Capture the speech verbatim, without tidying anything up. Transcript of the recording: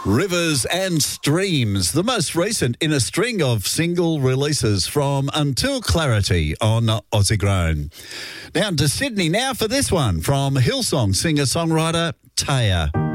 Rivers and Streams, the most recent in a string of single releases from Until Clarity on Aussie Grown. Down to Sydney now for this one from Hillsong singer-songwriter Taya.